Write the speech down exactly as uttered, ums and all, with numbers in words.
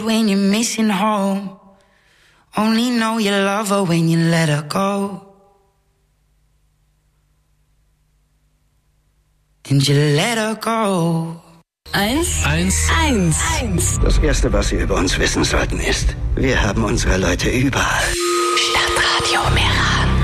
When you're missing home, only know you love her when you let her go. And you let her go. Eins, Eins, eins, eins. Das Erste, was Sie über uns wissen sollten, ist, wir haben unsere Leute überall. Stadtradio Meran.